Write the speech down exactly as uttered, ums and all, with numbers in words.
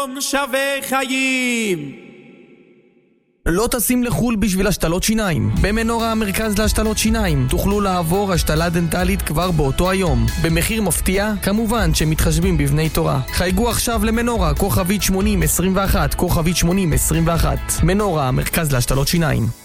יום שווה חיים. לא טסים לחול בשביל השתלות שיניים. במנורה, המרכז להשתלות שיניים, תוכלו לעבור השתלה דנטלית כבר באותו היום, במחיר מפתיע, כמובן שמתחשבים בבני תורה. חייגו עכשיו למנורה, כוכבית שמונים עשרים ואחת, כוכבית שמונים עשרים ואחת. מנורה, המרכז להשתלות שיניים.